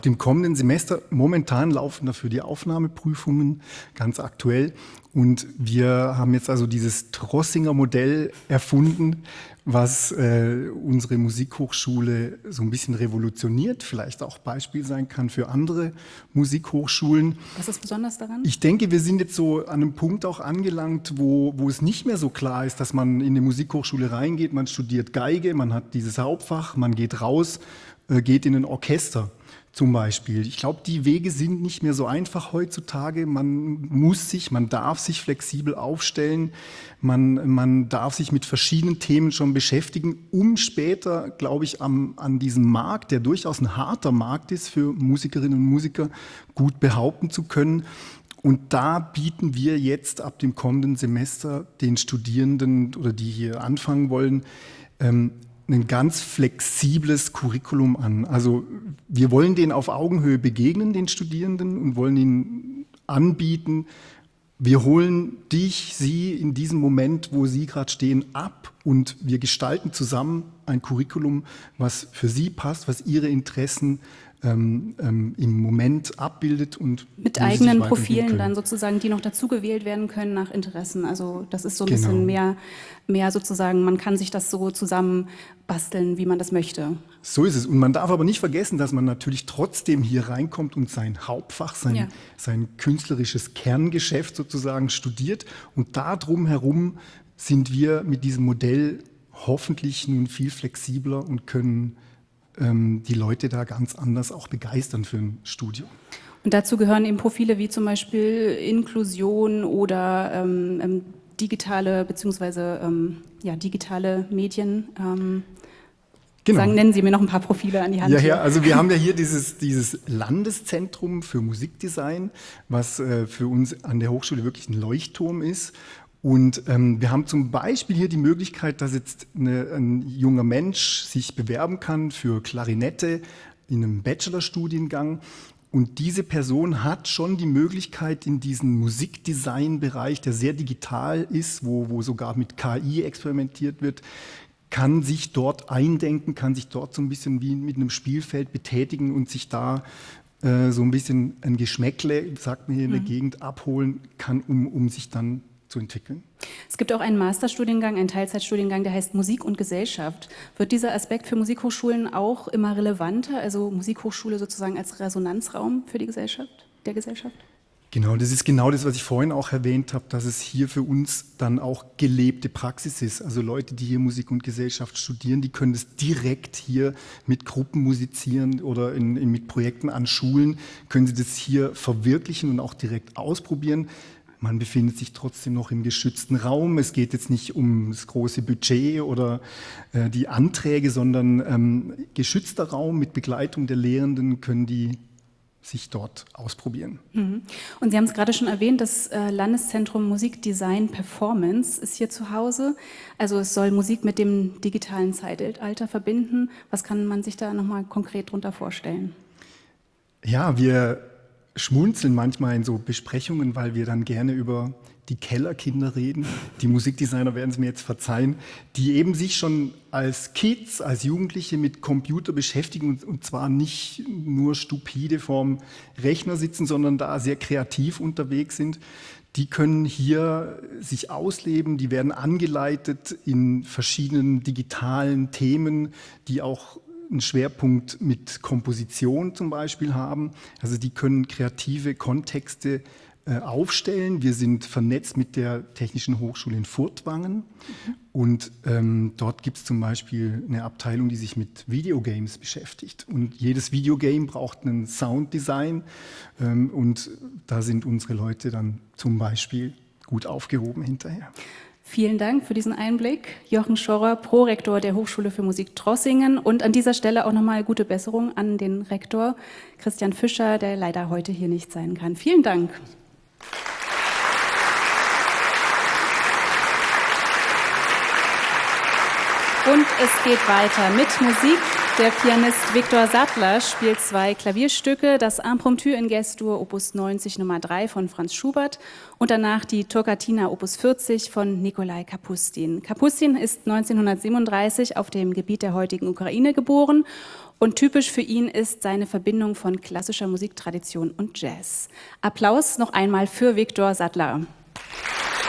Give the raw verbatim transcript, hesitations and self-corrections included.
Im kommenden Semester, momentan laufen dafür die Aufnahmeprüfungen, ganz aktuell. Und wir haben jetzt also dieses Trossinger Modell erfunden, was äh, unsere Musikhochschule so ein bisschen revolutioniert, vielleicht auch Beispiel sein kann für andere Musikhochschulen. Was ist besonders daran? Ich denke, wir sind jetzt so an einem Punkt auch angelangt, wo, wo es nicht mehr so klar ist, dass man in eine Musikhochschule reingeht, man studiert Geige, man hat dieses Hauptfach, man geht raus, äh, geht in ein Orchester. Zum Beispiel. Ich glaube, die Wege sind nicht mehr so einfach heutzutage. Man muss sich, man darf sich flexibel aufstellen. Man, man darf sich mit verschiedenen Themen schon beschäftigen, um später, glaube ich, am, an diesem Markt, der durchaus ein harter Markt ist für Musikerinnen und Musiker, gut behaupten zu können. Und da bieten wir jetzt ab dem kommenden Semester den Studierenden oder die hier anfangen wollen, ähm, ein ganz flexibles Curriculum an. Also wir wollen denen auf Augenhöhe begegnen, den Studierenden, und wollen ihnen anbieten, wir holen dich, sie in diesem Moment, wo sie gerade stehen, ab und wir gestalten zusammen ein Curriculum, was für sie passt, was ihre Interessen Ähm, ähm, im Moment abbildet und mit eigenen Profilen dann sozusagen, die noch dazu gewählt werden können nach Interessen. Also das ist so ein genau. bisschen mehr, mehr sozusagen, man kann sich das so zusammen basteln, wie man das möchte. So ist es. Und man darf aber nicht vergessen, dass man natürlich trotzdem hier reinkommt und sein Hauptfach, sein, ja. sein künstlerisches Kerngeschäft sozusagen studiert. Und da drum herum sind wir mit diesem Modell hoffentlich nun viel flexibler und können die Leute da ganz anders auch begeistern für ein Studium. Und dazu gehören eben Profile wie zum Beispiel Inklusion oder ähm, digitale beziehungsweise ähm, ja, digitale Medien. Ähm, genau. Sagen, nennen Sie mir noch ein paar Profile an die Hand. Ja, ja, also wir haben ja hier dieses, dieses Landeszentrum für Musikdesign, was äh, für uns an der Hochschule wirklich ein Leuchtturm ist. Und ähm, wir haben zum Beispiel hier die Möglichkeit, dass jetzt eine, ein junger Mensch sich bewerben kann für Klarinette in einem Bachelorstudiengang. Und diese Person hat schon die Möglichkeit, in diesen Musikdesign-Bereich, der sehr digital ist, wo, wo sogar mit K I experimentiert wird, kann sich dort eindenken, kann sich dort so ein bisschen wie mit einem Spielfeld betätigen und sich da äh, so ein bisschen ein Geschmäckle, sagt man hier in der mhm. Gegend, abholen kann, um, um sich dann zu entwickeln. Es gibt auch einen Masterstudiengang, einen Teilzeitstudiengang, der heißt Musik und Gesellschaft. Wird dieser Aspekt für Musikhochschulen auch immer relevanter, also Musikhochschule sozusagen als Resonanzraum für die Gesellschaft, der Gesellschaft? Genau, das ist genau das, was ich vorhin auch erwähnt habe, dass es hier für uns dann auch gelebte Praxis ist. Also Leute, die hier Musik und Gesellschaft studieren, die können das direkt hier mit Gruppen musizieren oder in, in, mit Projekten an Schulen, können sie das hier verwirklichen und auch direkt ausprobieren. Man befindet sich trotzdem noch im geschützten Raum. Es geht jetzt nicht um das große Budget oder äh, die Anträge, sondern ähm, geschützter Raum mit Begleitung der Lehrenden können die sich dort ausprobieren. Mhm. Und Sie haben es gerade schon erwähnt, das äh, Landeszentrum Musik Design Performance ist hier zu Hause. Also es soll Musik mit dem digitalen Zeitalter verbinden. Was kann man sich da nochmal konkret drunter vorstellen? Ja, wir schmunzeln manchmal in so Besprechungen, weil wir dann gerne über die Kellerkinder reden. Die Musikdesigner werden es mir jetzt verzeihen, die eben sich schon als Kids, als Jugendliche mit Computer beschäftigen und, und zwar nicht nur stupide vorm Rechner sitzen, sondern da sehr kreativ unterwegs sind. Die können hier sich ausleben, die werden angeleitet in verschiedenen digitalen Themen, die auch einen Schwerpunkt mit Komposition zum Beispiel haben. Also die können kreative Kontexte äh, aufstellen. Wir sind vernetzt mit der Technischen Hochschule in Furtwangen. Mhm. Und ähm, dort gibt es zum Beispiel eine Abteilung, die sich mit Videogames beschäftigt. Und jedes Videogame braucht einen Sounddesign. Ähm, und da sind unsere Leute dann zum Beispiel gut aufgehoben hinterher. Vielen Dank für diesen Einblick. Jochen Schorrer, Prorektor der Hochschule für Musik Trossingen. Und an dieser Stelle auch nochmal gute Besserung an den Rektor Christian Fischer, der leider heute hier nicht sein kann. Vielen Dank. Und es geht weiter mit Musik. Der Pianist Viktor Sattler spielt zwei Klavierstücke, das Impromptu in G-Dur Opus neunzig Nummer drei von Franz Schubert und danach die Toccata Opus vierzig von Nikolai Kapustin. Kapustin ist neunzehnhundertsiebenunddreißig auf dem Gebiet der heutigen Ukraine geboren Und typisch für ihn ist seine Verbindung von klassischer Musiktradition und Jazz. Applaus noch einmal für Viktor Sattler.